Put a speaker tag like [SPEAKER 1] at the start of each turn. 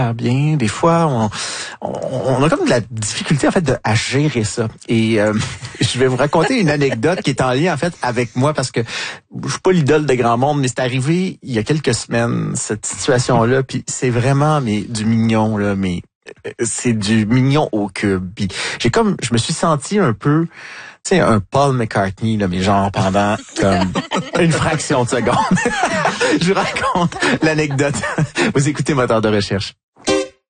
[SPEAKER 1] bien. Des fois, on a comme de la difficulté en fait à gérer ça. Et je vais vous raconter une anecdote qui est en lien en fait avec moi parce que je suis pas l'idole de grand monde, mais c'est arrivé il y a quelques semaines cette situation-là. Puis c'est vraiment du mignon là, mais c'est du mignon au cube. Puis je me suis senti un peu, tu sais, un Paul McCartney là, mais genre pendant comme une fraction de seconde. Je vous raconte l'anecdote. Vous écoutez Moteur de recherche.